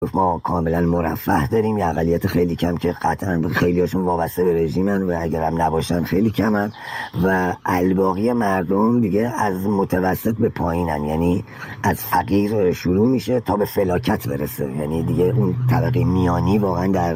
ما کاملا مرفه داریم، یه اقلیت خیلی کم که قطعا خیلی هاشون وابسته به رژیمن و اگر هم نباشن خیلی کمن و الباقی مردم دیگه از متوسط به پایینن، یعنی از فقیر شروع میشه تا به فلاکت برسه، یعنی دیگه اون طبقه میانی واقعا در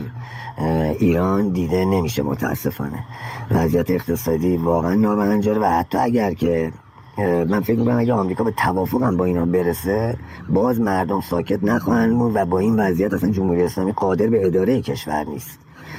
ایران دیده نمیشه. متاسفانه وضعیت اقتصادی واقعا نابهنجاره و حتی اگر که من فکر میکنم اگه آمریکا به توافق هم با اینا برسه باز مردم ساکت نخواهند موند و با این وضعیت اصلا جمهوری اسلامی قادر به اداره کشور نیست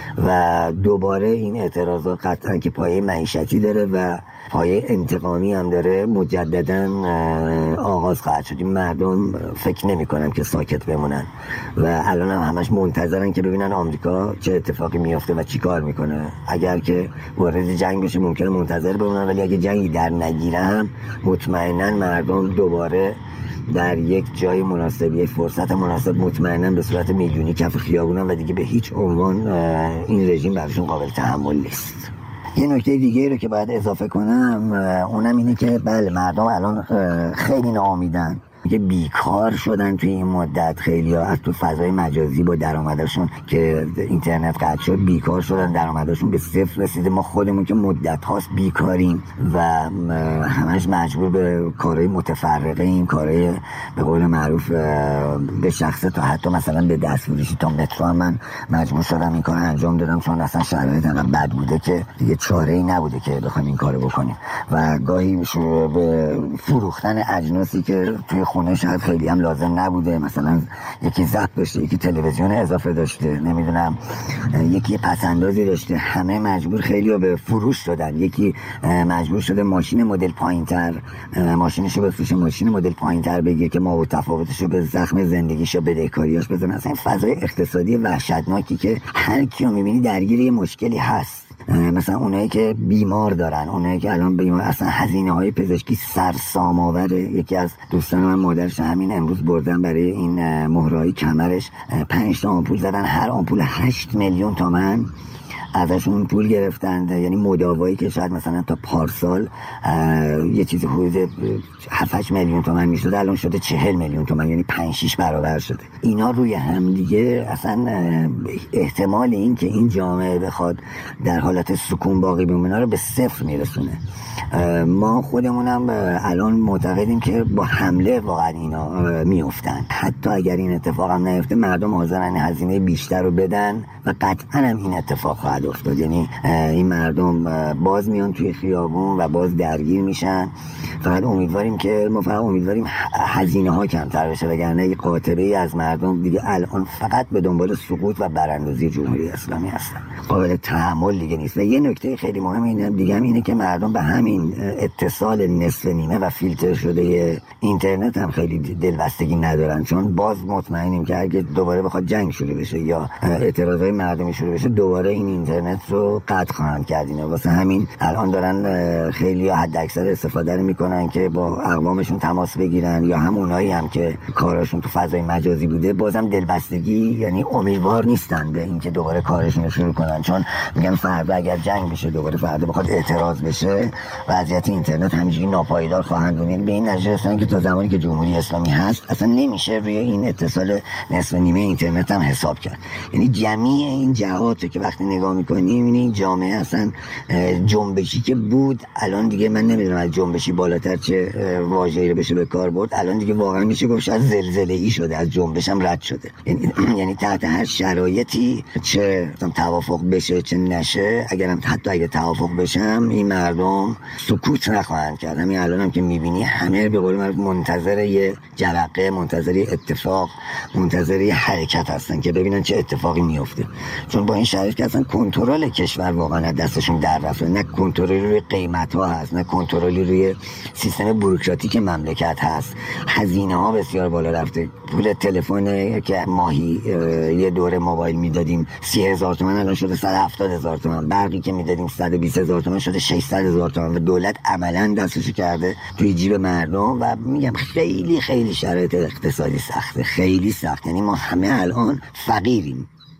و دوباره این اعتراضات قطعا که پایه معیشتی داره و پایه انتقامی هم داره مجددا آغاز خواهد شد. این مردم فکر نمی کنن که ساکت بمونن و الان هم همش منتظرن که ببینن آمریکا چه اتفاقی میفته و چی کار میکنه. اگر که وارد جنگ بشه ممکنه منتظر بمونن، ولی اگه جنگی در نگیره هم مطمئنا مردم دوباره در یک جای مناسب، یک فرصت مناسب مطمئنا به صورت میلیونی کف خیابونن و دیگه به هیچ عنوان این رژیم براشون قابل تحمل نیست. یه نکته دیگه رو که باید اضافه کنم اونم اینه که بله مردم الان خیلی ناامیدن که بیکار شدن توی این مدت، خیلی ها از تو فضای مجازی با درآمدشون که اینترنت قطع شد بیکار شدن، درآمدشون به صفر رسیده. ما خودمون که مدت هاست بیکاریم و همش مجبور به کارهای متفرقه ایم، کارهای به قول معروف به شخصه تا حتی مثلا به دستفروشی تا مترو هم من مجبور شدم این کار انجام دادم چون اصلا شرایط انقدر بد بوده که دیگه چاره‌ای نبوده که بخوایم این کارو بکنیم و گاهی شروع به فروختن اجناسی که توی خونه شاید خیلی هم لازم نبوده، مثلا یکی ضبط داشته، یکی تلویزیون اضافه داشته، نمیدونم یکی پسندازی داشته، همه مجبور خیلی ها به فروش شدن. یکی مجبور شده ماشین مدل پایینتر ماشینشو بفروشه، ماشین مدل پایینتر بگیره که ما و تفاوتشو به زخم زندگیشو بدهکاریاش بزنه. اصلا فضای اقتصادی وحشتناکی که هر کیو میبینی درگیر یه مشکلی هست. مثلا اونایی که بیمار دارن، اونایی که الان بیمار، اصلا هزینه‌های پزشکی سرسام آوره. یکی از دوستان من مادرش همین امروز بردن برای این مهرهای کمرش 5 تا آمپول زدن، هر آمپول 8 میلیون تومان ازشون پول گرفتند. یعنی مداوایی که شاید مثلا تا پارسال یه چیزی حدود 7-8 میلیون تومان میشد الان شده 40 میلیون تومان، یعنی 5-6 برابر شده. اینا روی هم دیگه اصلا احتمال این که این جامعه بخواد در حالت سکون باقی بمونه رو به صفر میرسونه. ما خودمونم الان معتقدیم که با حمله واقعا اینا میافتن. حتی اگر این اتفاق هم نیفته مردم حاضرن هزینه بیشتر رو بدن و قطعا هم این اتفاق خواهد افتاد. یعنی این مردم باز میان توی خیابون و باز درگیر میشن. فقط امیدواریم که هزینه ها کمتر بشه، وگرنه یک قاطبه ای از مردم دیگه الان فقط به دنبال سقوط و براندازی جمهوری اسلامی هستن، قابل تحمل دیگه نیست. و یه نکته خیلی مهم اینه که مردم به همین اتصال نصف نیمه و فیلتر شده اینترنت هم خیلی دلبستگی ندارن، چون باز مطمئنیم که اگه دوباره بخواد جنگ شروع بشه یا اعتراضای مردمی شروع بشه دوباره این اینترنت رو قطع خواهند کرد. اینا واسه همین الان دارن خیلی حد اکثر استفاده میکنن که با اقوامشون تماس بگیرن، یا همونایی هم که کارشون تو فضای مجازی بوده بازم دلبستگی، یعنی امیدوار نیستن به اینکه دوباره کارشون رو شروع کنن، چون میگن فردا اگر جنگ بشه دوباره فردا بخواد اعتراض بشه وضعیت اینترنت همینجوری ناپایدار خواهند بود. به این نتیجه رسیدن که تا زمانی که جمهوری اسلامی هست اصلا نمیشه روی این اتصال نصف نیمه اینترنت هم حساب کرد. یعنی جمعی این جهات که وقتی نگاه می‌کنیم این جامعه اصلا جنبشی که بود الان دیگه من نمیدونم از جنبشی بالاتر چه واژه‌ای رو بشه به کار برد. الان دیگه واقعا میشه گفت از زلزله‌ای شده، از جنبش هم رد شده. یعنی تحت هر شرایطی چه توافق بشه چه نشه، اگه توافق بشم این مردم سکوت نخواهند کرد. همین الان هم که میبینی همه به قول من منتظر یه جرقه، منتظر اتفاق، منتظر یه حرکت هستن که ببینن چه اتفاقی میفته. چون با این شرایط که اصلا کنترل کشور واقعا دستشون در رفته، نه کنترلی روی قیمت ها هست، نه کنترلی روی سیستم بوروکراتیک مملکت هست. هزینه ها بسیار بالا رفته. پول تلفن که ماهی یه دوره موبایل میدادیم 30,000 تومان الان شده 170,000 تومان. برقی که میدادیم 120,000 تومان شده 600,000 تومان و دولت عملاً دستش کرده توی جیب مردم. و میگم خیلی خیلی شرایط اقتصادی سخته، خیلی سخت. یعنی ما همه الان فقیریم،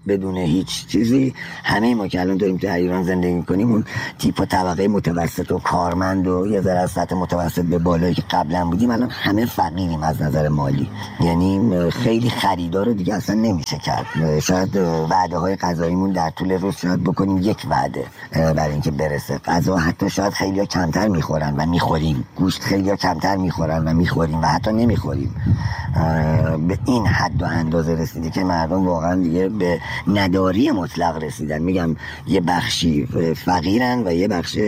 بدون هیچ چیزی. همه ما که الان داریم تو ایران زندگی می‌کنیم اون تیپ و طبقه متوسط و کارمند و یه ذره از سطح متوسط به بالایی که قبلا بودیم الان همه فقیریم از نظر مالی. یعنی خیلی خریدار رو دیگه اصلا نمیشه کرد. شاید وعده‌های غذاییمون در طول روز شاید بکنیم یک وعده برای اینکه برسه. غذا حتی شاید خیلی‌ها کمتر می‌خورن و می‌خوریم. گوشت خیلی‌ها کمتر می‌خورن و می‌خوریم و حتی نمی‌خوریم. به این حد و اندازه رسیده که مردم واقعا دیگه به نداری مطلق رسیدن. میگم یه بخشی فقیرن و یه بخش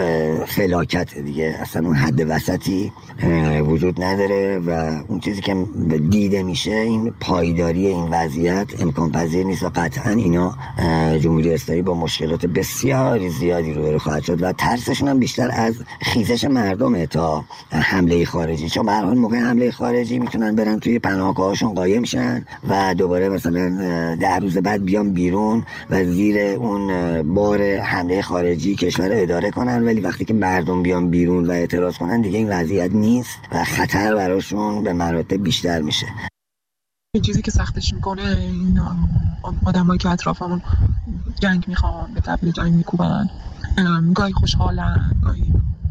فلاکت دیگه، اصلا اون حد وسطی وجود نداره و اون چیزی که دیده میشه این پایداری این وضعیت امکان پذیر نیست و قطعا اینا جمهوری اسلامی با مشکلات بسیار زیادی روبرو خواهد شد و ترسشون هم بیشتر از خیزش مردمه تا حمله خارجی، چون به هر حال موقع حمله خارجی میتونن برن توی پناهگاهاشون قایم شن و دوباره مثلا 10 روز بعد بیان بیرون و زیر اون بار حمله خارجی کشور اداره کنن، ولی وقتی که مردم بیان بیرون و اعتراض کنن دیگه این وضعیت نیست و خطر براشون به مراتب بیشتر میشه. این چیزی که سختش میکنه این آدمایی که اطرافمون جنگ میخوان، به طبل جنگ میکوبن، گاهی خوشحالن گاهی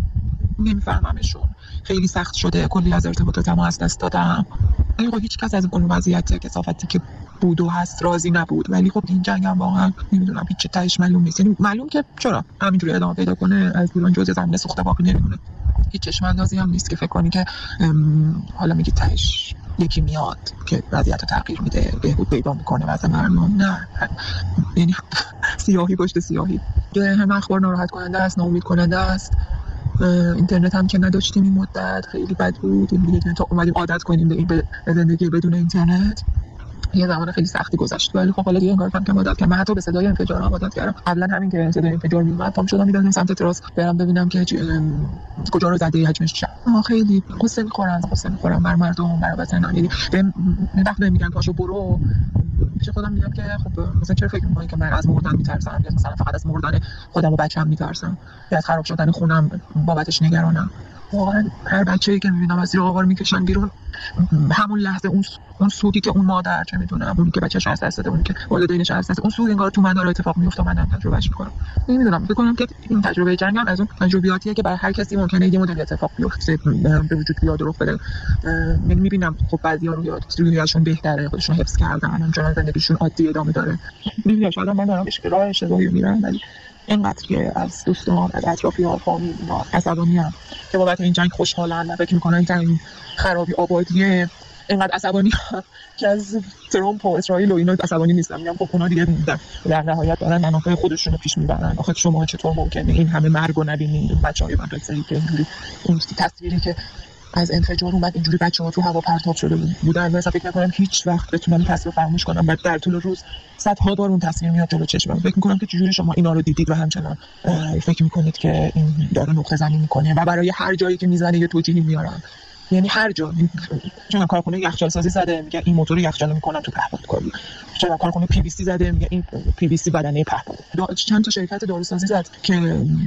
نمیفهممشون. خیلی سخت شده، کلی از ارتباطاتم از دست دادم. ولی خب هیچ کس از اون وضعیت کثافتی که بود و هست راضی نبود. ولی خب این جنگ هم واقعا نمیدونم هیچ تهش معلوم نیست. یعنی معلوم که چرا همینجوری ادامه پیدا کنه از ایران جزء زمین سوخته باقی نمیمونه. هیچ چشم اندازی هم نیست که فکر کنی که حالا میگی تهش یکی میاد که وضعیت رو تغییر میده، بهبود پیدا میکنه وضع مردم. نه، یعنی سیاهی پشت سیاهی. هم اخبار ناراحت کننده است، ناامید کننده است. اینترنت هم که نداشتیم این مدت خیلی بد بود. دیگه تا اومدیم عادت کنیم به زندگی بدون اینترنت یه زمان خیلی سختی گذشت. ولی خب حالا دیگه انگار کم عادت کردم. من حتی به صدای انفجار هم عادت کردم. قبلا همین که صدای انفجار میومد پام شدم میدادم سمت تراس برم ببینم که کجا رو زده حجمش چه. خیلی قصه میخورم بر مردم، بر وطنم. یعنی وقتی میگن پاشو برو، پیش خودم میگم که خب مثلا چرا فکر می‌کنی که من از مردن میترسم، یا مثلا فقط از مردن خودم و بچه‌م میترسم، یا از خراب شدن خونم بابتش نگرانم. واقعا هر بچه‌ای که میبینم از زیر آوار میکشن بیرون، همون لحظه اون سودی که اون مادر چه میدونم اون که بچه‌ش از دست داده، اون که والدینش از دست، اون سود انگار تو من داره اتفاق میفته، منم تجربهش میکنم. نمیدونم، فکر کنم که این تجربه جنگ هم از اون تجربیاتیه که برای هر کسی ممکنه یه مدل اتفاق بیفته، به وجود بیاد و رخ بده. من میبینم خب بعضیا رویاشون بهتره، خودشون حفظ کردن، همچنان زندگیشون عادی ادامه داره. نمیدونم، شاید من دارم راه اشتباهی میرم، ولی اینقدر که از دوستان، از اطرافیان، فامیل عصبانی‌ام که بابت این جنگ خوشحالن و فکر می‌کنن که این خرابی آبادیه. اینقدر عصبانی که از ترامپ و اسرائیل و اینا عصبانی نیستم. میگم خب اونا دیگه در نهایت دارن منافع خودشون رو پیش میبرن. آخه شما چطور ممکنه این همه مرگ رو نبینید؟ بچه‌های مدرسه‌ای که اینجوری، اون تصویری که از انفجار اومد اینجوری بچه‌ها تو هوا پرتاب شده بودن، مثلا فکر نکنم هیچ وقت بتونم این تصویر فراموش کنم. بعد در طول روز صدها بار اون تصویر میاد جلو چشمم. فکر می‌کنم که چجوری شما اینا رو دیدید و همچنان فکر می‌کنید که این داره نقطه زنی می‌کنه و برای هر جایی که میزنه یه توجیهی میارن. یعنی هر جا، چون کارخونه یخچال سازی زده میگه این موتور یخچال میکنن تو پهپاد کاری، چون کارخونه پی وی سی زده میگه این پی وی سی بدنه پهپاد. چند تا شرکت داروسازی زد که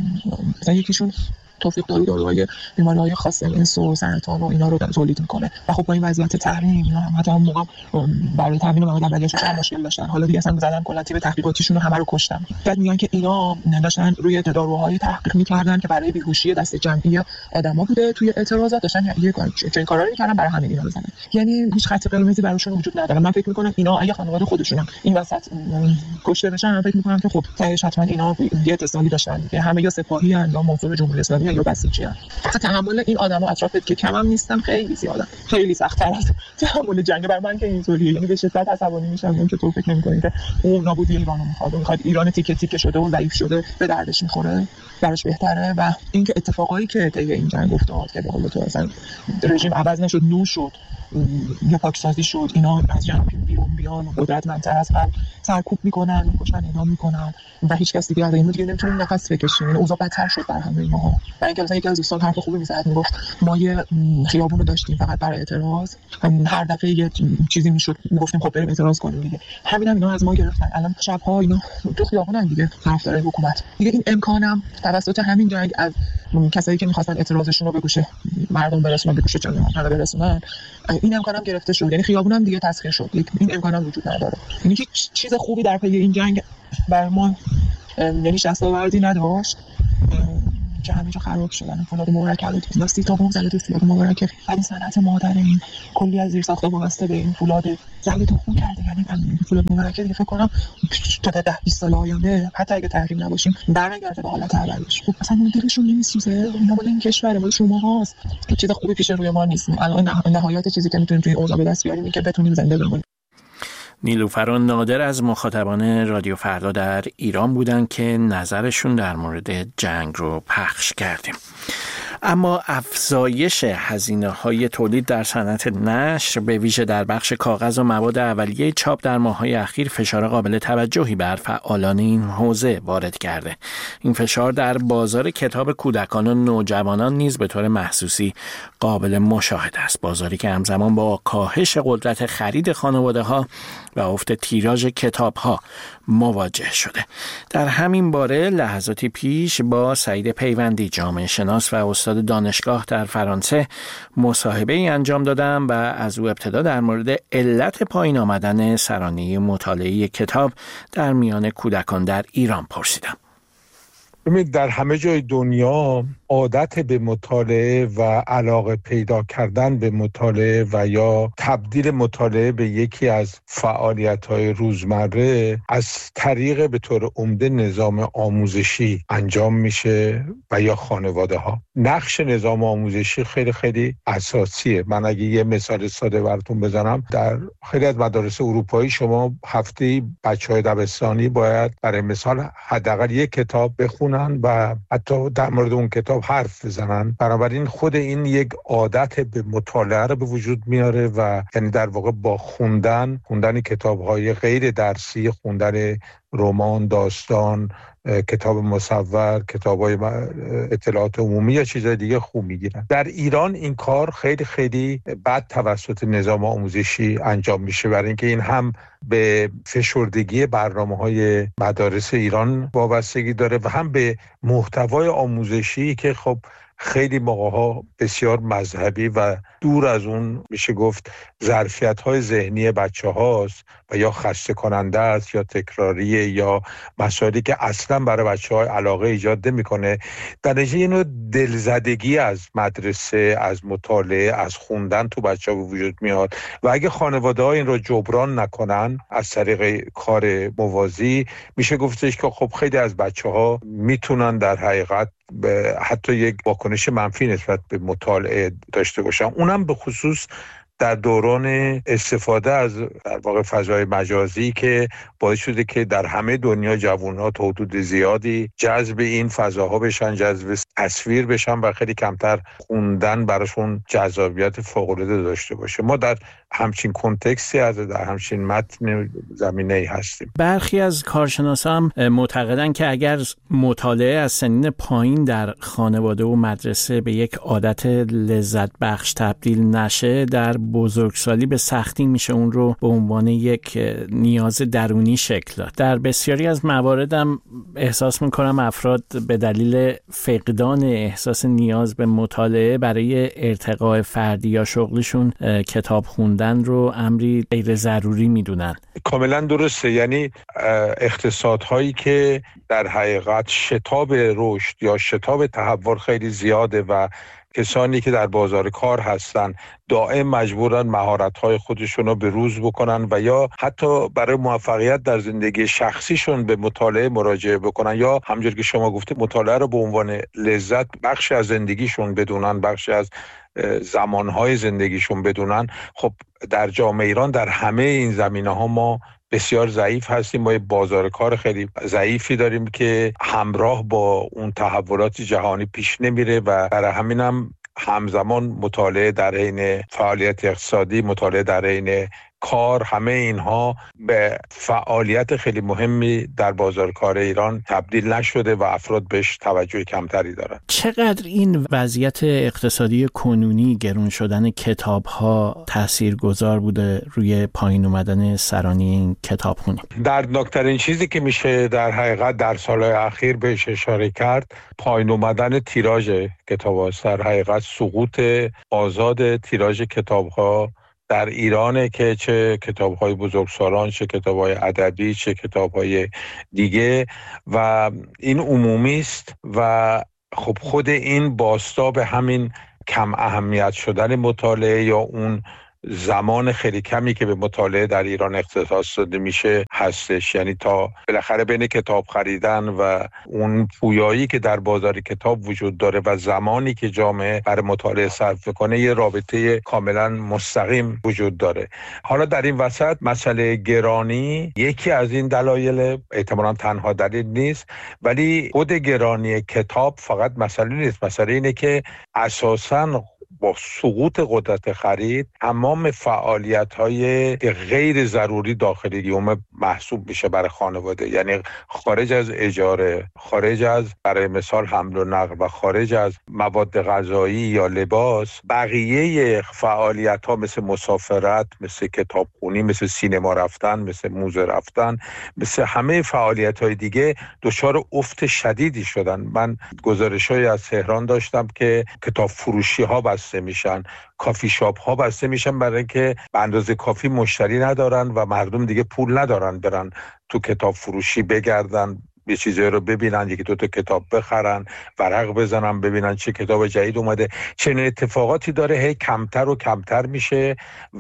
مثلا یکیشون توفیق داروهای بیماری‌های خاص انس و سرطان و اینا رو تولید میکنه و خب با این وضعیت تحریم اینا حتی اون موقع برای تامین مواد اولیه‌شون چند مشکل داشتن. حالا دیگه اصلا زدن کلا تیم تحقیقاتیشون رو همه رو کشتن. بعد میگن که اینا داشتن روی داروهای تحقیق میکردن که برای بیهوشی دست جمعی آدما بوده، توی اعتراضات داشتن یه چنین کارا رو میکردن، برای همین اینا رو زدن. یعنی هیچ خط قرمزی براشون وجود نداره. من فکر میکنم اینا اگه خانواده خودشون این وسط کشته بشن، من فکر میکنم که خب تهش حتما اینا یه اتصالی داشتن که همه یا سپاهی ان یا منصور جمهوری اسلامی یا بسیجی ان. تحمل این آدما اطرافت که کم هم نیستم خیلی زیاده، خیلی سخت‌تر از تحمل جنگ برای من که اینطوریه. یعنی به شدت عصبانی میشم. اون که تو فکر نمی‌کنی که اون نابودی ایرانو میخواد ایران تیکه تیکه شده و ضعیف شده به دردش میخوره، براش بهتره. و اینکه اتفاقایی که طی این جنگ افتاد که به قول تو اصلا رژیم عوض نشد، نو شد یا پاکسازی شد، اینا از جنگ بیرون بیان و قدرتمندتر از قبل سرکوب میکنن، میکشن، اعدام میکنن و هیچ کس دیگه از این دیگه نمیتونه نفس بکشه. یعنی اوضاع بدتر شد بر همه ماها. و اینکه مثلا یکی از دوستان حرف خوبی میزد، میگفت ما یه خیابون رو داشتیم فقط برای اعتراض، هر دفعه یه چیزی میشد میگفتیم خب بریم اعتراض کنیم دیگه. همین اینا از ما گرفتن. الان شب‌ها اینا تو خیابونن دیگه، طرفدار حکومت دیگه. این امکانم توسط همین جنگ از کسایی که می‌خواستن اعتراضشون رو به گوش مردم برسونن، به گوش جامعه برسونن، این امکانم گرفته شد. یعنی خیابونم دیگه تسخیر شد. این امکان میکنم وجود نداره. یعنی هیچ چیز خوبی در پی این جنگ بر ما یعنی دستاوردی نداشت که همه جا خراب شدن. فولاد مبارک یا سیتابون زده فولاد مبارک این صنعت مادر این کلی از زیرساخت‌ها وابسته به این فولاد زده تو خون کرده. یعنی فولاد مبارک دیگه فکر کنم تا 10-20 سال آینده حتی اگه تحریم نباشیم برنگرده به حالت اولش. خب اصلا اون دلشون نمیسوزه، اینا مال این کشوره، مال شماهاست. چیز خوبی پیش روی ما نیست. الان نهایت چیزی که میتونیم توی اوضاع به دست بیاریم اینه که بتونیم زنده بمونیم. نیلوفر نادر از مخاطبان رادیو فردا در ایران بودن که نظرشون در مورد جنگ رو پخش کردیم. اما افزایش هزینه‌های تولید در صنعت نشر به ویژه در بخش کاغذ و مواد اولیه چاپ در ماه‌های اخیر فشار قابل توجهی بر فعالان این حوزه وارد کرده. این فشار در بازار کتاب کودکان و نوجوانان نیز به طور محسوسی قابل مشاهده است. بازاری که همزمان با کاهش قدرت خرید خانواده‌ها و افت تیراژ کتاب‌ها مواجه شده. در همین باره لحظاتی پیش با سعید پیوندی جامعه شناس و استاد دانشگاه در فرانسه مصاحبه‌ای انجام دادم و از او ابتدا در مورد علت پایین آمدن سرانه مطالعه کتاب در میان کودکان در ایران پرسیدم. ببینید، در همه جای دنیا عادت به مطالعه و علاقه پیدا کردن به مطالعه و یا تبدیل مطالعه به یکی از فعالیت‌های روزمره از طریق به طور عمده نظام آموزشی انجام میشه و یا خانواده‌ها. نقش نظام آموزشی خیلی خیلی اساسیه. من اگه یه مثال ساده براتون بزنم، در خیلی از مدارس اروپایی شما هفته‌ای بچه‌های دبستانی باید برای مثال حداقل یک کتاب بخونن و حتی در مورد اون کتاب حرف بزنن. بنابراین خود این یک عادت به مطالعه رو به وجود میاره و یعنی در واقع با خوندن کتاب‌های غیر درسی، خوندن رمان، داستان، کتاب مصور، کتاب‌های اطلاعات عمومی یا چیزای دیگه خوب میگیرن. در ایران این کار خیلی خیلی بد توسط نظام آموزشی انجام میشه، برای اینکه این هم به فشردگی برنامه‌های مدارس ایران وابستگی داره و هم به محتوای آموزشی که خب خیلی موقع‌ها بسیار مذهبی و دور از اون میشه گفت ظرفیت‌های ذهنی بچه‌هاست و یا خسته کننده است یا تکراریه یا مسائلی که اصلا برای بچه‌ها علاقه ایجاد نمی‌کنه. در نتیجه اینو دلزدگی از مدرسه، از مطالعه، از خوندن تو بچه‌ها به وجود میاد و اگه خانواده‌ها این رو جبران نکنن از طریق کار موازی، میشه گفتش که خب خیلی از بچه‌ها میتونن در حقیقت حتی یک واکنش منفی نسبت به مطالعه داشته باشن. اونم به خصوص در دوران استفاده از در واقع فضای مجازی که باعث شده که در همه دنیا جوان‌ها تا حدود زیادی جذب این فضاها بشن، جذب تصویر بشن و خیلی کمتر خوندن براشون جذابیت فوق‌العاده داشته باشه. ما در همچین کنتکستی در همچین متن زمینه‌ای هستیم. برخی از کارشناسان معتقدند که اگر مطالعه از سنین پایین در خانواده و مدرسه به یک عادت لذت بخش تبدیل نشه، در بزرگسالی به سختی میشه اون رو به عنوان یک نیاز درونی شکل داد. در بسیاری از مواردم احساس میکنم افراد به دلیل فقدان احساس نیاز به مطالعه برای ارتقاء فردی یا شغلشون کتاب خوندن رو امری غیر ضروری میدونن. کاملا درسته. یعنی اقتصادهایی که در حقیقت شتاب رشد یا شتاب تحول خیلی زیاده و کسانی که در بازار کار هستن دائم مجبورن مهارت‌های خودشون رو به روز بکنن و یا حتی برای موفقیت در زندگی شخصیشون به مطالعه مراجعه بکنن یا همونجوری که شما گفته مطالعه رو به عنوان لذت بخشی از زندگیشون بدونن، بخشی از زمانهای زندگیشون بدونن. خب در جامعه ایران در همه این زمینه‌ها ما بسیار ضعیف هستیم. ما یه بازار کار خیلی ضعیفی داریم که همراه با اون تحولات جهانی پیش نمیره و برای همینم همزمان مطالعه در حین فعالیت اقتصادی، مطالعه در حین کار، همه اینها به فعالیت خیلی مهمی در بازار کار ایران تبدیل نشده و افراد بهش توجه کمتری دارن. چقدر این وضعیت اقتصادی کنونی، گرون شدن کتاب‌ها تاثیرگذار بوده روی پایین اومدن سرانه این کتابخوانی؟ دردناکترین چیزی که میشه در حقیقت در سالهای اخیر بهش اشاره کرد پایین اومدن تیراژ کتاب‌ها، در حقیقت سقوط آزاد تیراژ کتاب‌ها در ایرانه که چه کتاب‌های بزرگسالان، چه کتاب‌های ادبی، چه کتاب‌های دیگه، و این عمومی است و خب خود این بازتاب همین کم اهمیت شدن مطالعه یا اون زمان خیلی کمی که به مطالعه در ایران اختصاص داده میشه هستش. یعنی تا بالاخره بین کتاب خریدن و اون پویایی که در بازار کتاب وجود داره و زمانی که جامعه برای مطالعه صرف کنه یه رابطه کاملا مستقیم وجود داره. حالا در این وسط مسئله گرانی یکی از این دلایل، احتمالاً تنها دلیل نیست، ولی خود گرانی کتاب فقط مسئله نیست. مسئله اینه که اساساً با سقوط قدرت خرید تمام فعالیت‌های غیر ضروری داخل ایوم محسوب میشه برای خانواده، یعنی خارج از اجاره، خارج از برای مثال حمل و نقل و خارج از مواد غذایی یا لباس، بقیه فعالیت‌ها مثل مسافرت، مثل کتابخونی، مثل سینما رفتن، مثل موزه رفتن، مثل همه فعالیت‌های دیگه دچار افت شدیدی شدن. من گزارش‌هایی از تهران داشتم که کتاب فروشی‌ها بسته میشن، کافی شاپ ها بسته میشن برای اینکه به اندازه کافی مشتری ندارن و مردم دیگه پول ندارن برن تو کتاب فروشی بگردن، یه چیزایی رو ببینن، یکی دو تا کتاب بخرن، ورق بزنن ببینن چه کتاب جدید اومده. چنین اتفاقاتی داره هی کمتر و کمتر میشه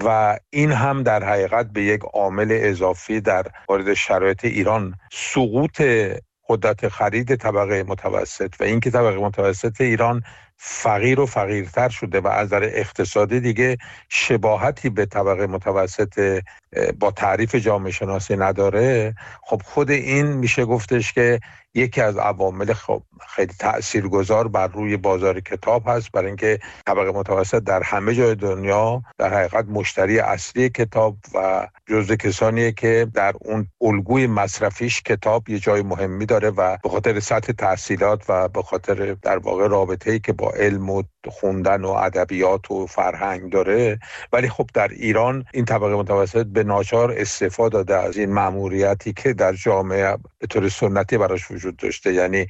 و این هم در حقیقت به یک عامل اضافی در مورد شرایط ایران، سقوط قدرت خرید طبقه متوسط و اینکه طبقه متوسط ایران فقیر و فقیرتر شده و از نظر اقتصادی دیگه شباهتی به طبقه متوسط با تعریف جامعه شناسی نداره. خب خود این میشه گفتش که یکی از عوامل خب خیلی تاثیرگذار بر روی بازار کتاب هست، برای اینکه طبقه متوسط در همه جای دنیا در حقیقت مشتری اصلی کتاب و جزو کسانیه که در اون الگوی مصرفیش کتاب یه جای مهمی داره و به خاطر سطح تحصیلات و به خاطر در واقع رابطه‌ای که با علم و خوندن و ادبیات و فرهنگ داره. ولی خب در ایران این طبقه متوسط به ناچار استفاده داده از این مأموریتی که در جامعه به طور سنتی براش وجود داشته، یعنی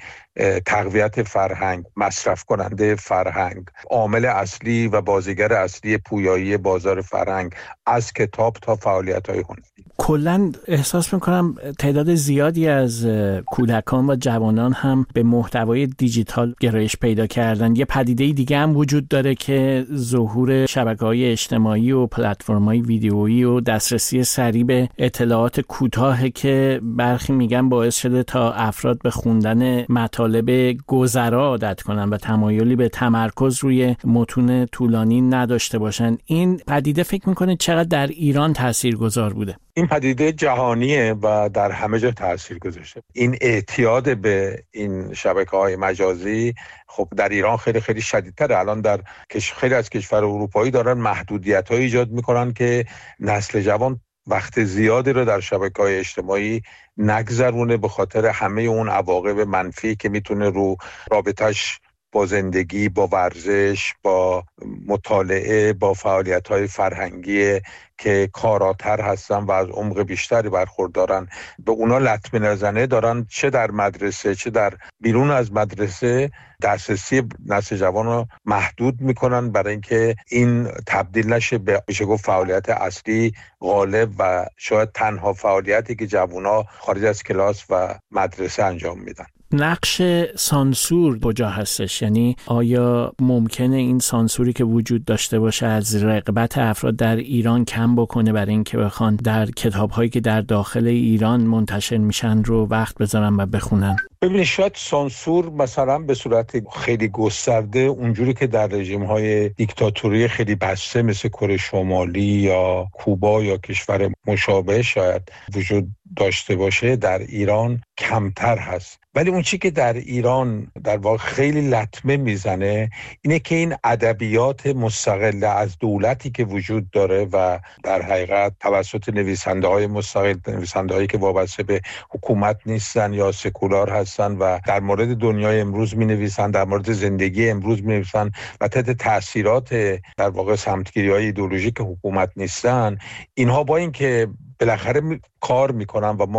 تقویت فرهنگ، مصرف کننده فرهنگ، عامل اصلی و بازیگر اصلی پویایی بازار فرهنگ از کتاب تا فعالیت‌های هنری. کلاً احساس میکنم تعداد زیادی از کودکان و جوانان هم به محتوای دیجیتال گرایش پیدا کردن. یه پدیده دیگه هم وجود داره که ظهور شبکه‌های اجتماعی و پلتفرم‌های ویدیویی و دسترسی سریع به اطلاعات کوتاه که برخی میگن باعث شده تا افراد به خوندن مطالب گذرا عادت کنن و تمایلی به تمرکز روی متون طولانی نداشته باشن. این پدیده فکر میکنه چقدر در ایران تاثیرگذار بوده؟ این پدیده جهانیه و در همه جا تاثیر گذاشته. این اعتیاد به این شبکه‌های مجازی خب در ایران خیلی خیلی شدیدتره. الان در خیلی از کشور اروپایی دارن محدودیت‌های ایجاد میکنن که نسل جوان وقت زیادی رو در شبکه‌های اجتماعی نگذرونه به خاطر همه اون عواقب منفی که میتونه رو رابطش با زندگی، با ورزش، با مطالعه، با فعالیت‌های فرهنگی که کاراتر هستن و از عمق بیشتری برخوردارن به اونا لطمه نزنه دارن، چه در مدرسه چه در بیرون از مدرسه دسترسی نسل جوان رو محدود میکنن برای اینکه این تبدیل نشه به میشه گفت فعالیت اصلی غالب و شاید تنها فعالیتی که جوونا خارج از کلاس و مدرسه انجام میدن. نقش سانسور کجا هستش؟ یعنی آیا ممکنه این سانسوری که وجود داشته باشه از رغبت افراد در ایران کم بکنه برای اینکه بخوان در کتاب‌هایی که در داخل ایران منتشر میشن رو وقت بذارن و بخونن؟ ببینید شاید سانسور مثلا به صورت خیلی گسترده اونجوری که در رژیم‌های دیکتاتوری خیلی بسته مثل کره شمالی یا کوبا یا کشور مشابه شاید وجود داشته باشه، در ایران کمتر هست. ولی اون چی که در ایران در واقع خیلی لطمه میزنه اینه که این ادبیات مستقل از دولتی که وجود داره و در حقیقت توسط نویسنده‌های مستقل، نویسنده‌هایی که وابسته به حکومت نیستن یا سکولار هستن و در مورد دنیای امروز می‌نویسن، در مورد زندگی امروز می‌نویسن و تحت تأثیرات در واقع سمتگیری‌های ایدئولوژیک حکومت نیستن، اینها با اینکه بالاخره کار میکنن و ما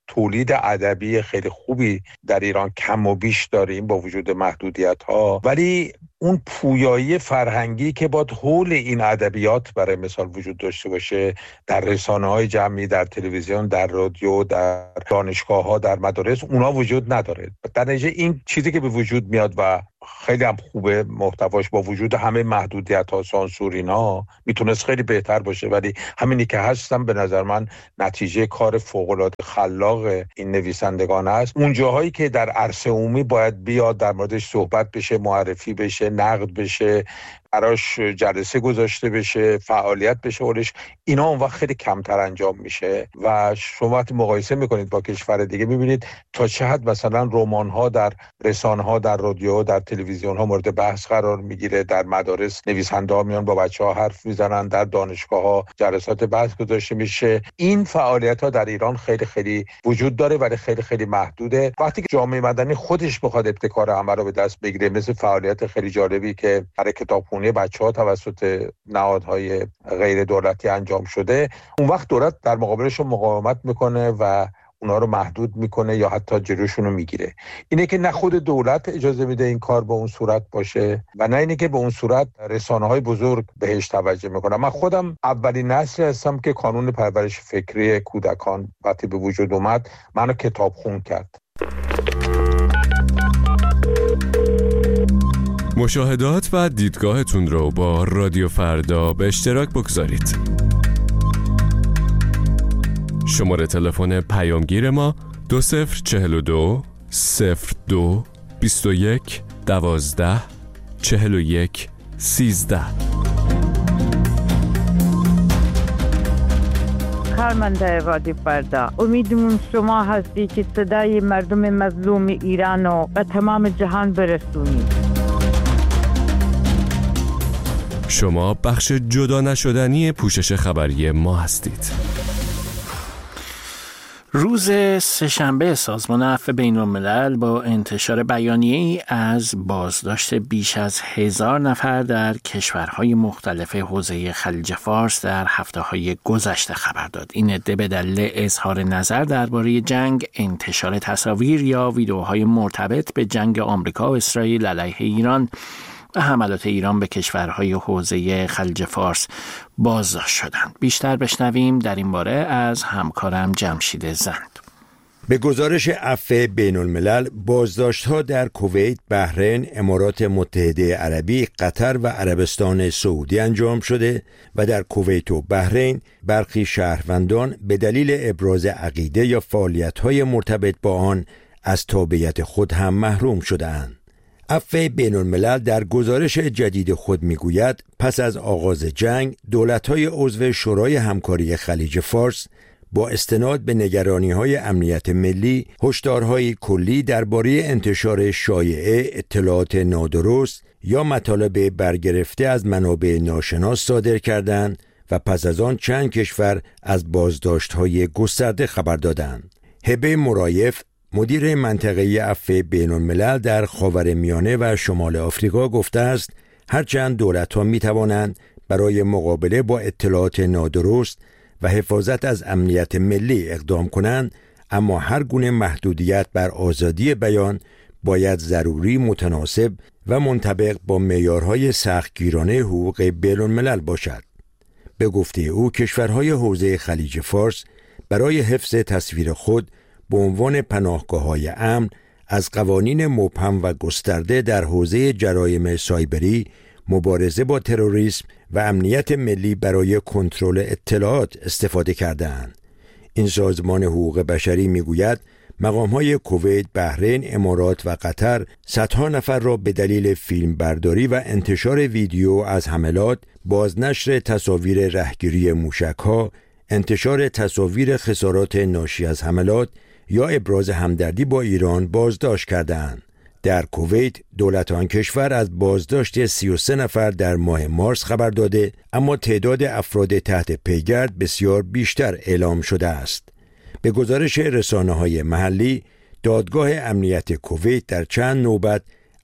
تولید ادبی خیلی خوبی در ایران کم و بیش داریم با وجود محدودیت‌ها، ولی اون پویایی فرهنگی که باید حول این ادبیات برای مثال وجود داشته باشه در رسانه‌های جمعی، در تلویزیون، در رادیو، در دانشگاه‌ها، در مدارس، اونا وجود نداره. در نتیجه این چیزی که به وجود میاد و خیلی هم خوبه محتواش با وجود همه محدودیت‌ها، سانسور اینا میتونست خیلی بهتر باشه، ولی همینی که هستم به نظر من نتیجه کار فوق‌العاده خلاق این نویسندگان است. اون جاهایی که در عرصه عمومی باید بیاد در موردش صحبت بشه، معرفی بشه، نقد بشه، براش جلسه گذاشته بشه، فعالیت بشه اولش، اینا اون وقت خیلی کمتر انجام میشه و شما وقتی مقایسه میکنید با کشور دیگه میبینید تا چه حد مثلا رمان‌ها در رسانه‌ها، در رادیو، در تلویزیون‌ها مورد بحث قرار میگیره، در مدارس نویسنده‌ها میان با بچه‌ها حرف میزنن، در دانشگاه‌ها جلسات بحث گذاشته میشه. این فعالیت‌ها در ایران خیلی خیلی وجود داره ولی خیلی خیلی محدوده. وقتی که جامعه مدنی خودش بخواد ابتکار عمل رو به دست بگیره، مثل فعالیت خیلی جالبی که برای کتابخونی بچه‌ها توسط نهادهای غیر دولتی انجام شده، اون وقت دولت در مقابلشون مقاومت میکنه و اونا رو محدود میکنه یا حتی جلوشون رو میگیره. اینه که نه خود دولت اجازه میده این کار به اون صورت باشه و نه اینه که به اون صورت رسانه‌های بزرگ بهش توجه میکنن. من خودم اولین نسلی هستم که قانون پرورش فکری کودکان وقتی به وجود اومد منو کتابخون کرد. مشاهدات و دیدگاهتون رو با رادیو فردا به اشتراک بگذارید. شماره تلفن پیامگیر ما 2042 02 21 12 41 13. کارمنده رادیو فردا، امیدمون شما هستی که صدای مردم مظلوم ایران رو به تمام جهان برسونید. شما بخش جدا نشدنی پوشش خبری ما هستید. روز سه‌شنبه سازمان عفو بین‌الملل با انتشار بیانیه‌ای از بازداشت بیش از 1000 نفر در کشورهای مختلف حوزه خلیج فارس در هفته‌های گذشته خبر داد. این عده به دلیل اظهار نظر درباره جنگ، انتشار تصاویر یا ویدئوهای مرتبط به جنگ آمریکا و اسرائیل علیه ایران و حملات ایران به کشورهای حوزه خلیج فارس بازداشت شدند. بیشتر بشنویم در این باره از همکارم جمشید زند. به گزارش عفو بین‌الملل، بازداشت‌ها در کویت، بحرین، امارات متحده عربی، قطر و عربستان سعودی انجام شده و در کویت و بحرین برخی شهروندان به دلیل ابراز عقیده یا فعالیت‌های مرتبط با آن از تابعیت خود هم محروم شده‌اند. عفو بین‌الملل در گزارش جدید خود میگوید پس از آغاز جنگ دولت‌های عضو شورای همکاری خلیج فارس با استناد به نگرانی‌های امنیت ملی هشدارهای کلی درباره انتشار شایعه، اطلاعات نادرست یا مطالب برگرفته از منابع ناشناس صادر کردند و پس از آن چند کشور از بازداشت‌های گسترده خبر دادند. هبه مرایف، مدیر منطقه عفو بین‌الملل در خاورمیانه و شمال آفریقا گفته است هرچند دولت‌ها می‌توانند برای مقابله با اطلاعات نادرست و حفاظت از امنیت ملی اقدام کنند، اما هر گونه محدودیت بر آزادی بیان باید ضروری، متناسب و منطبق با معیارهای سختگیرانه حقوق بین‌الملل باشد. به گفته او کشورهای حوزه خلیج فارس برای حفظ تصویر خود به عنوان پناهگاه‌های امن از قوانین مبهم و گسترده در حوزه جرایم سایبری، مبارزه با تروریسم و امنیت ملی برای کنترل اطلاعات استفاده کرده‌اند. این سازمان حقوق بشری می‌گوید مقام‌های کویت، بحرین، امارات و قطر صدها نفر را به دلیل فیلمبرداری و انتشار ویدیو از حملات، بازنشر تصاویر رهگیری موشک‌ها، انتشار تصاویر خسارات ناشی از حملات یا ابراز همدردی با ایران بازداشت کردند. در کویت دولت آن کشور از بازداشت 33 نفر در ماه مارس خبر داده، اما تعداد افراد تحت پیگرد بسیار بیشتر اعلام شده است. به گزارش رسانه‌های محلی، دادگاه امنیت کویت در چند نوبت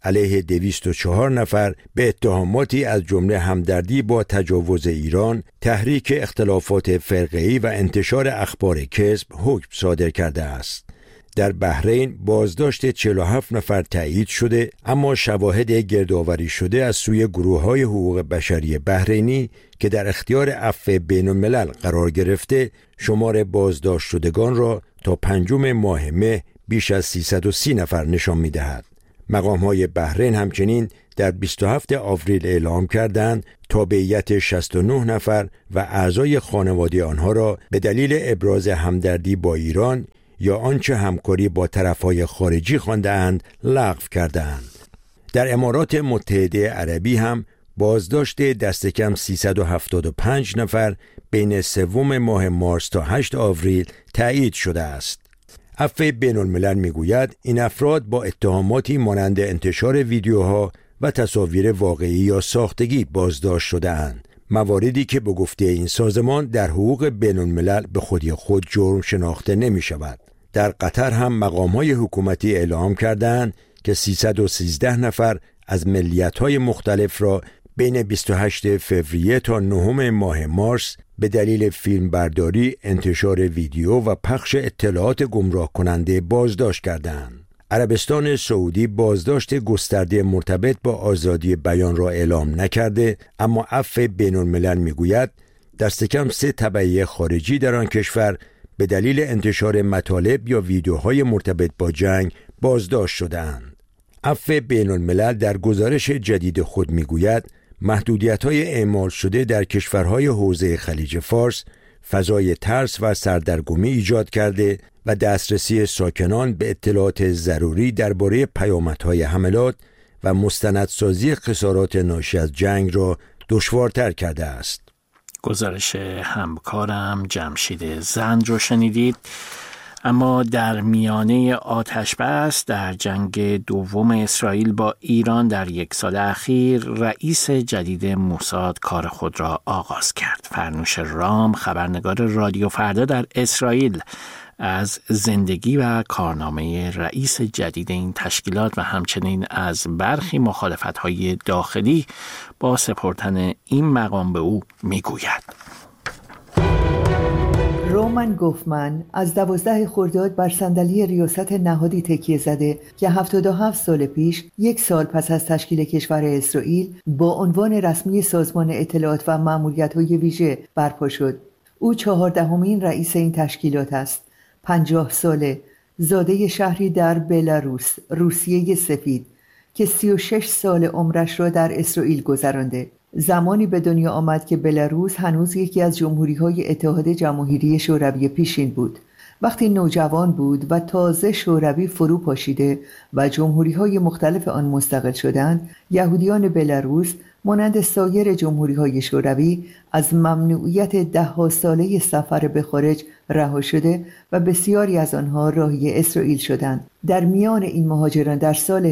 علیه 204 نفر به اتهاماتی از جمله همدردی با تجاوز ایران، تحریک اختلافات فرقه‌ای و انتشار اخبار کذب حکم صادر کرده است. در بحرین بازداشت 47 نفر تایید شده، اما شواهد گردآوری شده از سوی گروه‌های حقوق بشری بحرینی که در اختیار عفو بین‌الملل قرار گرفته، شمار بازداشت شدگان را تا 5 ماه مه بیش از 330 نفر نشان می‌دهد. مقام‌های بحرین همچنین در 27 آوریل اعلام کردند تابعیت 69 نفر و اعضای خانواده آنها را به دلیل ابراز همدردی با ایران یا آنچه همکاری با طرف‌های خارجی خوانده‌اند لغو کردند. در امارات متحده عربی هم بازداشت دست کم 375 نفر بین 3 ماه مارس تا 8 آوریل تایید شده است. عفو بین‌الملل میگوید این افراد با اتهاماتی مانند انتشار ویدیوها و تصاویر واقعی یا ساختگی بازداشت شده‌اند، مواردی که به گفته این سازمان در حقوق بین‌الملل به خودی خود جرم شناخته نمی شود. در قطر هم مقام‌های حکومتی اعلام کردند که 313 نفر از ملیت‌های مختلف را بین 28 فوریه تا 9 ماه مارس به دلیل فیلمبرداری، انتشار ویدیو و پخش اطلاعات گمراه کننده بازداشت کردند. عربستان سعودی بازداشت گسترده مرتبط با آزادی بیان را اعلام نکرده، اما عفو بین‌الملل میگوید دست کم 3 تبعیه خارجی در آن کشور به دلیل انتشار مطالب یا ویدیوهای مرتبط با جنگ بازداشت شده‌اند. عفو بین‌الملل در گزارش جدید خود میگوید محدودیت‌های اعمال شده در کشورهای حوزه خلیج فارس فضای ترس و سردرگمی ایجاد کرده و دسترسی ساکنان به اطلاعات ضروری درباره پیامدهای حملات و مستندسازی خسارات ناشی از جنگ را دشوارتر کرده است. گزارش همکارم جمشید زند رو شنیدید. اما در میانه آتش بس در جنگ دوم اسرائیل با ایران در 1 سال اخیر، رئیس جدید موساد کار خود را آغاز کرد. فرنوش رام، خبرنگار رادیو فردا در اسرائیل، از زندگی و کارنامه رئیس جدید این تشکیلات و همچنین از برخی مخالفت‌های داخلی با سپردن این مقام به او میگوید. رومن گوفمن از 12 خرداد بر صندلی ریاست نهادی تکیه زده که 77 سال پیش، 1 سال پس از تشکیل کشور اسرائیل، با عنوان رسمی سازمان اطلاعات و مأموریت‌های ویژه برپا شد. او 14مین رئیس این تشکیلات است. 50 ساله، زاده شهری در بلاروس، روسیه سفید، که 36 سال عمرش را در اسرائیل گذرانده. زمانی به دنیا آمد که بلاروس هنوز یکی از جمهوری‌های اتحاد جماهیری شوروی پیشین بود. وقتی نوجوان بود و تازه شوروی فرو پاشیده و جمهوری‌های مختلف آن مستقل شدند، یهودیان بلاروس مانند سایر جمهوری‌های شوروی از ممنوعیت 10 ساله سفر به خارج رها شده و بسیاری از آنها راهی اسرائیل شدند. در میان این مهاجران در سال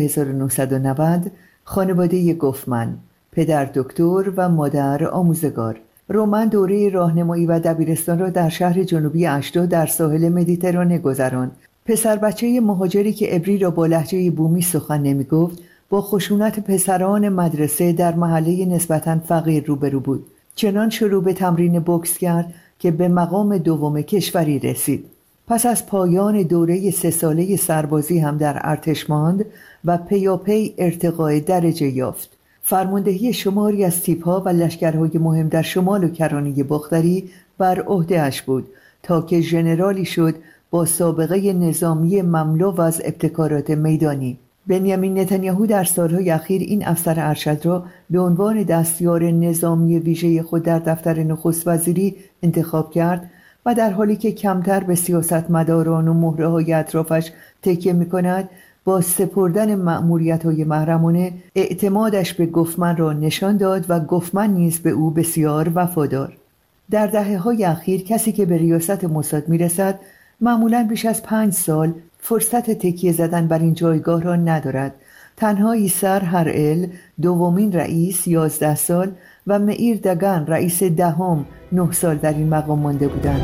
1990 خانواده گوفمن، پدر دکتر و مادر آموزگار، رومن دوره راهنمایی و دبیرستان را در شهر جنوبی اشدود در ساحل مدیترانه گذراند. پسر بچه مهاجری که عبری را با لهجه بومی سخن نمی‌گفت، با خشونت پسران مدرسه در محله نسبتاً فقیر روبرو بود. چنان شروع به تمرین بوکس کرد که به مقام دوم کشوری رسید. پس از پایان دوره 3 ساله سربازی هم در ارتش ماند و پیاپی ارتقای درجه یافت. فرماندهی شماری از تیپ‌ها و لشکرهای مهم در شمال و کرانه باختری بر عهده‌اش بود تا که ژنرالی شد با سابقه نظامی مملو از ابتکارات میدانی. بنیامین نتانیاهو در سالهای اخیر این افسر ارشد را به عنوان دستیار نظامی ویژه خود در دفتر نخست وزیری انتخاب کرد و در حالی که کمتر به سیاستمداران و مهره‌های اطرافش تکیه می‌کند، با سپردن مأموریت‌های محرمانه اعتمادش به گوفمن را نشان داد و گوفمن نیز به او بسیار وفادار. در دهه‌های اخیر کسی که به ریاست موساد می‌رسد معمولاً بیش از 5 سال فرصت تکیه زدن بر این جایگاه را ندارد. تنها ایسر هرئل، دومین رئیس، 11 سال و مئیر دگن، رئیس دهم، 9 سال در این مقام مانده بودند.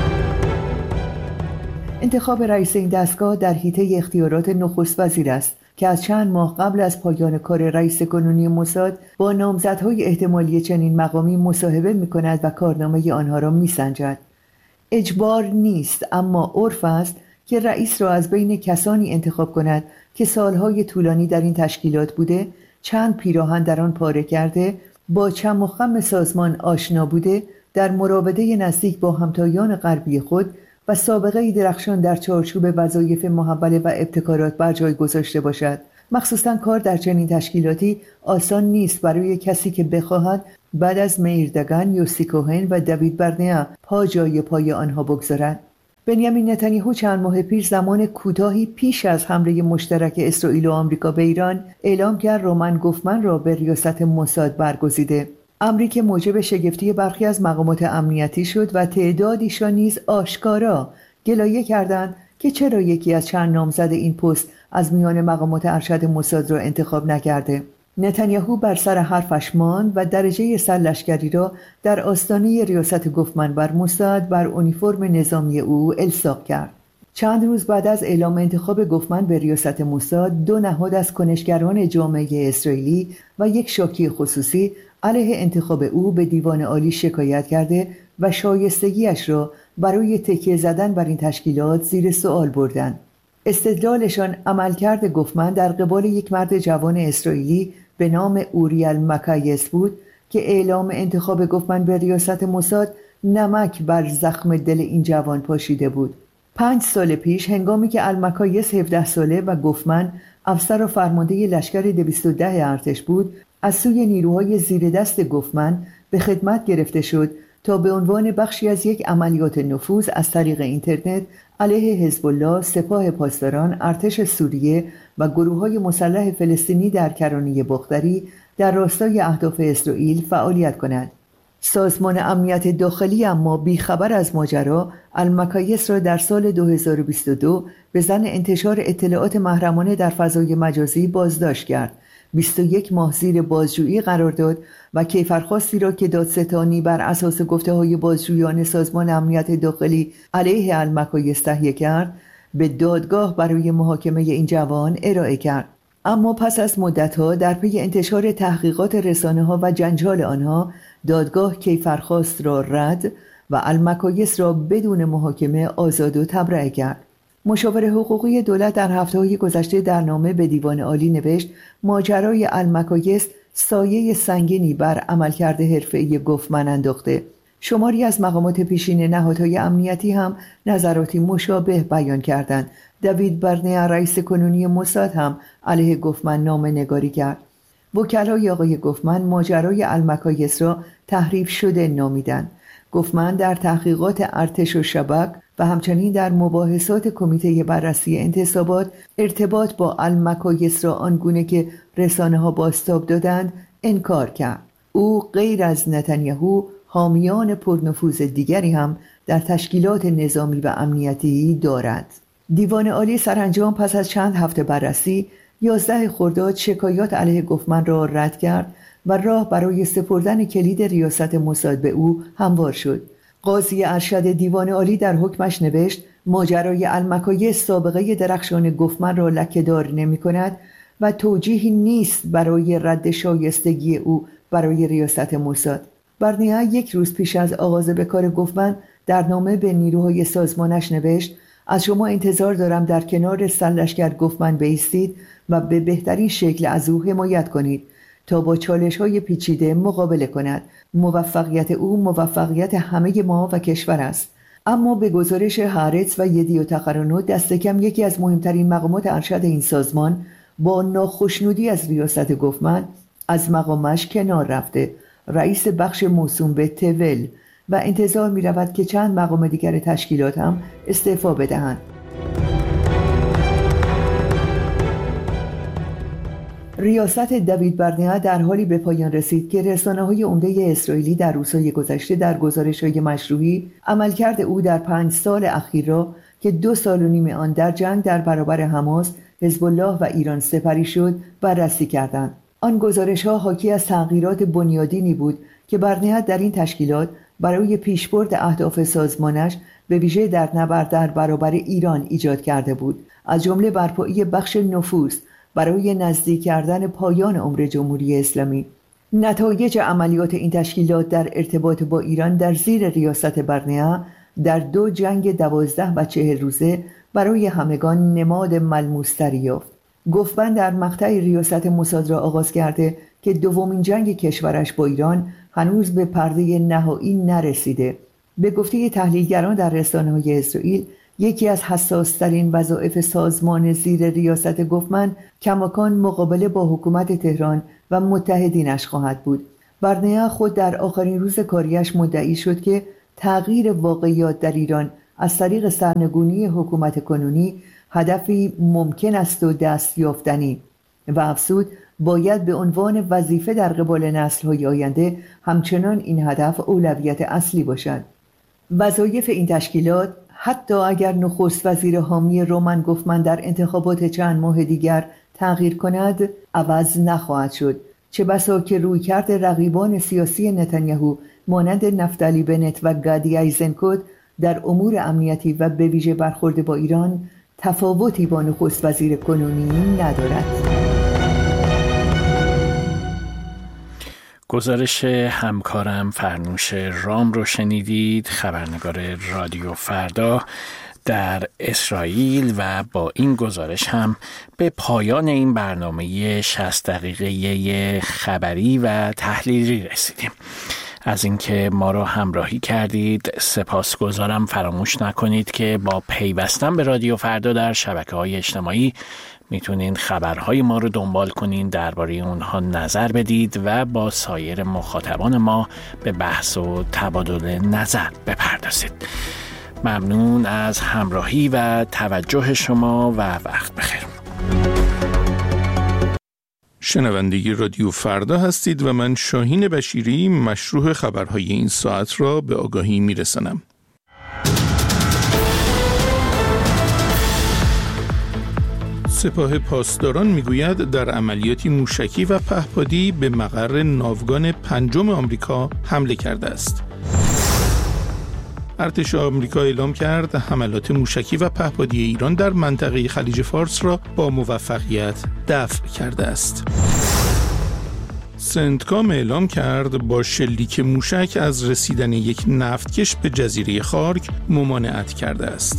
انتخاب رئیس این دستگاه در حیطه اختیارات نخست وزیر است که از چند ماه قبل از پایان کار رئیس کنونی موساد با نامزدهای احتمالی چنین مقامی مصاحبه می‌کند و کارنامه آنها را می‌سنجد. اجبار نیست، اما عرف است که رئیس را از بین کسانی انتخاب کند که سالهای طولانی در این تشکیلات بوده، چند پیراهن در آن پاره کرده، با چم و خم سازمان آشنا بوده، در مراوده نزدیک با همتایان غربی خود و سابقه درخشان در چارچوب وظایف محوله و ابتکارات بر جای گذاشته باشد. مخصوصاً کار در چنین تشکیلاتی آسان نیست برای کسی که بخواهد بعد از میردگان، یوسی کوهن و دوید برنیا پا جای پای آنها بگذارد. بنیامین نتانیاهو چند ماه پیش زمان کوتاهی پیش از حمله مشترک اسرائیل و آمریکا به ایران اعلام کرد رومن گوفمن را به ریاست موساد برگزیده. امری که موجب شگفتی برخی از مقامات امنیتی شد و تعدادیشان نیز آشکارا گلایه کردند که چرا یکی از چند نامزد این پست از میان مقامات ارشد موساد را انتخاب نکرده. نتانیاهو بر سر حرفش ماند و درجه سرلشکری را در آستانه ریاست گوفمن بر موساد بر اونیفرم نظامی او الصاق کرد. چند روز بعد از اعلام انتخاب گوفمن به ریاست موساد، دو نهاد از کنشگران جامعه اسرائیلی و یک شاکی خصوصی علیه انتخاب او به دیوان عالی شکایت کرده و شایستگیش را برای تکیه زدن بر این تشکیلات زیر سوال بردند. استدلالشان عملکرد گوفمن در قبال یک مرد جوان اسرائیلی به نام اوریل مکایس بود که اعلام انتخاب گوفمن به ریاست موساد نمک بر زخم دل این جوان پاشیده بود. 5 سال پیش هنگامی که المکایس 17 ساله و گوفمن افسر و فرمانده لشکر 210 ارتش بود، از سوی نیروهای زیر دست گوفمن به خدمت گرفته شد تا به عنوان بخشی از یک عملیات نفوذ از طریق اینترنت علیه حزب الله، سپاه پاسداران، ارتش سوریه و گروه‌های مسلح فلسطینی در کرانه بختری در راستای اهداف اسرائیل فعالیت کند. سازمان امنیت داخلی اما بیخبر از ماجرا المکایس را در سال 2022 به ظن انتشار اطلاعات محرمانه در فضای مجازی بازداشت کرد. 21 ماه زیر بازجویی قرار داد و کیفرخواستی را که دادستانی بر اساس گفته‌های بازجویان سازمان امنیت داخلی علیه المکایس تهیه کرد به دادگاه برای محاکمه این جوان ارائه کرد. اما پس از مدت‌ها در پی انتشار تحقیقات رسانه‌ها و جنجال آنها، دادگاه کیفرخواست را رد و المکایس را بدون محاکمه آزاد و تبرئه کرد. مشاور حقوقی دولت در هفته‌های گذشته در نامه به دیوان عالی نوشت ماجرای المکایس سایه سنگینی بر عملکرد حرفه‌ای گوفمن انداخته. شماری از مقامات پیشین نهادهای امنیتی هم نظراتی مشابه بیان کردند. دوید برنیا رئیس کنونی موساد هم علیه گوفمن نامه نگاری کرد. وکلای آقای گوفمن ماجرای المکایس را تحریف شده نامیدند. گوفمن در تحقیقات ارتش و شبک و همچنین در مباحثات کمیته بررسی انتصابات ارتباط با المکایس را آنگونه که رسانه‌ها بازتاب دادند انکار کرد. او غیر از نتانیاهو حامیان پرنفوذ دیگری هم در تشکیلات نظامی و امنیتی دارد. دیوان عالی سرانجام پس از چند هفته بررسی 11 خرداد شکایات علیه گوفمن را رد کرد و راه برای سپردن کلید ریاست موساد به او هموار شد. قاضی ارشد دیوان عالی در حکمش نوشت ماجرای المکایس سابقه درخشان گوفمن را لکه‌دار نمی‌کند و توجیهی نیست برای رد شایستگی او برای ریاست موساد. برنیا 1 روز پیش از آغاز به کار گوفمن در نامه به نیروهای سازمانش نوشت از شما انتظار دارم در کنار سرلشکر گوفمن بایستید و به بهترین شکل از او حمایت کنید تا با چالش‌های پیچیده مقابله کند. موفقیت او موفقیت همه ما و کشور است. اما به گزارش هارتز و یدیوت اخرونوت دست کم یکی از مهمترین مقامات ارشد این سازمان با ناخشنودی از ریاست گوفمن از مقامش کنار رفته، رئیس بخش موسوم به تول، و انتظار می رود که چند مقام دیگر تشکیلات هم استعفا بدهند. ریاست دوید برنیا در حالی به پایان رسید که رسانه‌های عمده اسرائیلی در روزهای گذشته در گزارش‌های مشروعی عملکرد او در 5 سال اخیر را که 2.5 سال آن در جنگ در برابر حماس، حزب الله و ایران سپری شد بررسی کردند. آن گزارش‌ها حاکی از تغییرات بنیادینی بود که برنیا در این تشکیلات برای پیشبرد اهداف سازمانش به ویژه در نبرد در برابر ایران ایجاد کرده بود، از جمله برپایی بخش نفوذ برای نزدیک کردن پایان عمر جمهوری اسلامی. نتایج عملیات این تشکیلات در ارتباط با ایران در زیر ریاست برنیا در 2 جنگ 12 و 40 روزه برای همگان نماد ملموس‌تری یافت. گفتن در مقطع ریاست موساد را آغاز کرده که دومین جنگ کشورش با ایران هنوز به پرده نهایی نرسیده. به گفته تحلیلگران در رسانه‌های اسرائیل، یکی از حساس‌ترین وظایف سازمان زیر ریاست گفتمن کماکان مقابله با حکومت تهران و متحدینش خواهد بود. برنیا خود در آخرین روز کاریش مدعی شد که تغییر واقعیات در ایران از طریق سرنگونی حکومت کنونی هدفی ممکن است و دست یافتنی و افزود باید به عنوان وظیفه در قبال نسل‌های آینده همچنان این هدف اولویت اصلی باشد. وظایف این تشکیلات حتی اگر نخست وزیر حامی رومن گفتمن در انتخابات چند ماه دیگر تغییر کند عوض نخواهد شد، چه بسا که رویکرد رقیبان سیاسی نتانیاهو مانند نفتالی بنت و گادی ایزنکوت در امور امنیتی و به ویژه برخورد با ایران تفاوتی با نخست وزیر کنونی ندارد. گزارش همکارم فرنوش رام رو شنیدید، خبرنگار رادیو فردا در اسرائیل، و با این گزارش هم به پایان این برنامه 60 دقیقه خبری و تحلیلی رسیدیم. از اینکه ما رو همراهی کردید سپاسگزارم. فراموش نکنید که با پیوستن به رادیو فردا در شبکه‌های اجتماعی میتونین خبرهای ما رو دنبال کنین، درباره اونها نظر بدید و با سایر مخاطبان ما به بحث و تبادل نظر بپردازید. ممنون از همراهی و توجه شما و وقت بخیر. شنونده رادیو فردا هستید و من شاهین بشیری مشروح خبرهای این ساعت را به آگاهی میرسانم. سپاه پاسداران میگوید در عملیاتی موشکی و پهپادی به مقر ناوگان 5 آمریکا حمله کرده است. ارتش آمریکا اعلام کرد حملات موشکی و پهپادی ایران در منطقه خلیج فارس را با موفقیت دفع کرده است. سنتکام اعلام کرد با شلیک موشک از رسیدن یک نفتکش به جزیره خارک ممانعت کرده است.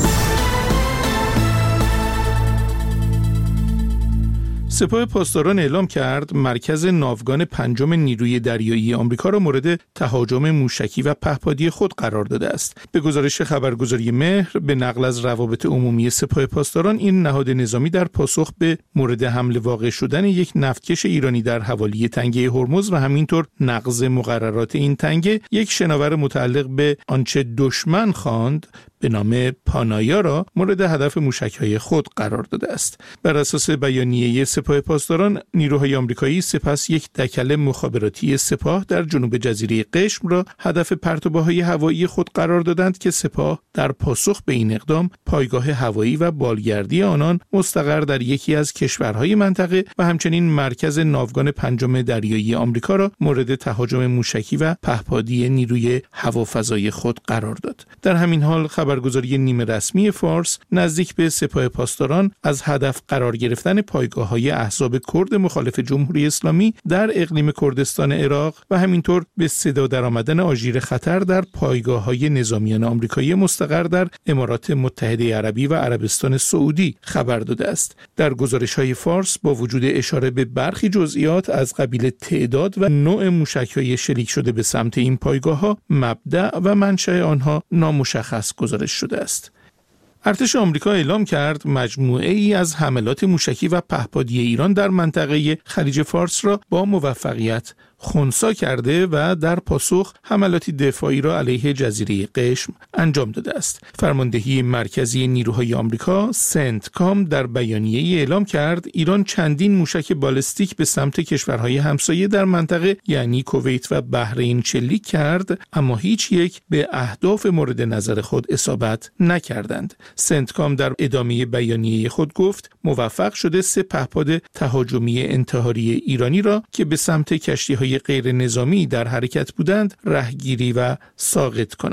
سپاه پاسداران اعلام کرد مرکز ناوگان 5 نیروی دریایی آمریکا را مورد تهاجم موشکی و پهپادی خود قرار داده است. به گزارش خبرگزاری مهر به نقل از روابط عمومی سپاه پاسداران، این نهاد نظامی در پاسخ به مورد حمله واقع شدن یک نفتکش ایرانی در حوالی تنگه هرمز و همینطور نقض مقررات این تنگه، یک شناور متعلق به آنچه دشمن خواند به نام پانایا را مورد هدف موشک‌های خود قرار داده است. بر اساس بیانیه سپاه پاسداران، نیروهای آمریکایی سپس یک دکل مخابراتی سپاه در جنوب جزیره قشم را هدف پرتابه‌های هوایی خود قرار دادند که سپاه در پاسخ به این اقدام پایگاه هوایی و بالگردی آنان مستقر در یکی از کشورهای منطقه و همچنین مرکز ناوگان 5 دریایی آمریکا را مورد تهاجم موشکی و پهپادی نیروی هوافضای خود قرار داد. در همین حال خبرگزاری نیمه رسمی فارس نزدیک به سپاه پاسداران از هدف قرار گرفتن پایگاه‌های احزاب کرد مخالف جمهوری اسلامی در اقلیم کردستان عراق و همینطور به صدا درآمدن آژیر خطر در پایگاه‌های نظامیان آمریکایی مستقر در امارات متحده عربی و عربستان سعودی خبر داده است. در گزارش‌های فارس با وجود اشاره به برخی جزئیات از قبیل تعداد و نوع موشک‌های شلیک شده به سمت این پایگاه‌ها، مبدأ و منشأ آنها نامشخص گزارش شده است. ارتش آمریکا اعلام کرد مجموعه ای از حملات موشکی و پهپادی ایران در منطقه خلیج فارس را با موفقیت خنثی کرده و در پاسخ حملاتی دفاعی را علیه جزیره قشم انجام داده است. فرماندهی مرکزی نیروهای آمریکا سنتکام در بیانیه‌ای اعلام کرد ایران چندین موشک بالستیک به سمت کشورهای همسایه در منطقه یعنی کویت و بحرین شلیک کرد، اما هیچ یک به اهداف مورد نظر خود اصابت نکردند. سنتکام در ادامه بیانیه خود گفت موفق شده 3 پهپاد تهاجمی انتحاری ایرانی را که به سمت کشتی‌های غیر نظامی در حرکت بودند رهگیری و ساقط کند.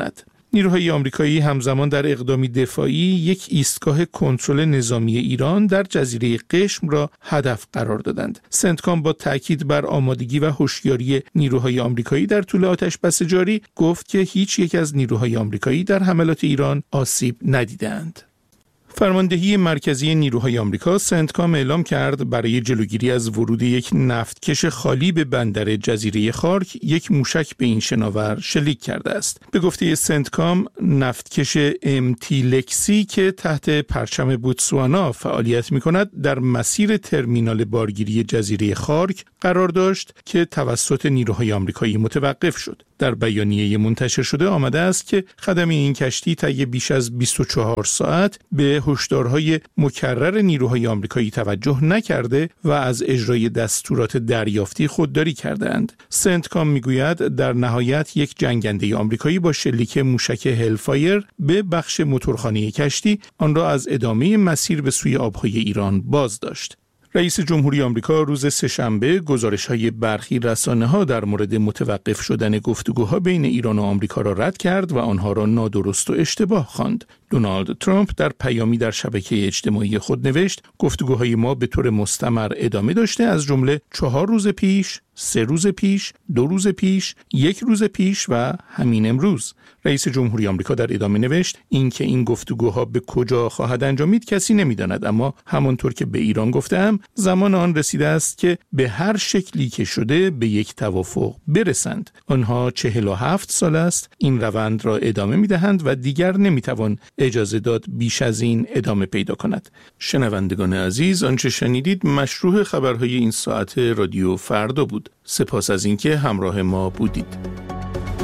نیروهای آمریکایی همزمان در اقدامی دفاعی یک ایستگاه کنترل نظامی ایران در جزیره قشم را هدف قرار دادند. سنتکام با تاکید بر آمادگی و هوشیاری نیروهای آمریکایی در طول آتش‌بس جاری گفت که هیچ یک از نیروهای آمریکایی در حملات ایران آسیب ندیدند. فرماندهی مرکزی نیروهای آمریکا سنتکام اعلام کرد برای جلوگیری از ورود یک نفتکش خالی به بندر جزیره خارک یک موشک به این شناور شلیک کرده است. به گفته سنتکام نفتکش امتی لکسی که تحت پرچم بوتسوانا فعالیت می‌کند در مسیر ترمینال بارگیری جزیره خارک قرار داشت که توسط نیروهای آمریکایی متوقف شد. در بیانیه منتشر شده آمده است که خدمه این کشتی طی بیش از 24 ساعت به هشدارهای مکرر نیروهای آمریکایی توجه نکرده و از اجرای دستورات دریافتی خودداری کردند. سنتکام میگوید در نهایت یک جنگنده آمریکایی با شلیک موشک هلفایر به بخش موتورخانه کشتی آن را از ادامه مسیر به سوی آبهای ایران باز داشت. رئیس جمهوری آمریکا روز سه‌شنبه گزارش‌های برخی رسانه‌ها در مورد متوقف شدن گفتگوها بین ایران و آمریکا را رد کرد و آنها را نادرست و اشتباه خواند. دونالد ترامپ در پیامی در شبکه اجتماعی خود نوشت: گفتگوهای ما به طور مستمر ادامه داشته، از جمله 4 روز پیش، 3 روز پیش، 2 روز پیش، 1 روز پیش و همین امروز. رئیس جمهوری آمریکا در ادامه نوشت: اینکه این گفتگوها به کجا خواهد انجامید کسی نمی‌داند، اما همانطور که به ایران گفتم زمان آن رسیده است که به هر شکلی که شده به یک توافق برسند. آنها 47 سال است این روند را ادامه می‌دهند و دیگر نمی‌توان اجازه داد بیش از این ادامه پیدا کند. شنوندگان عزیز، آنچه شنیدید مشروع خبرهای این ساعت رادیو فردا بود. سپاس از اینکه همراه ما بودید.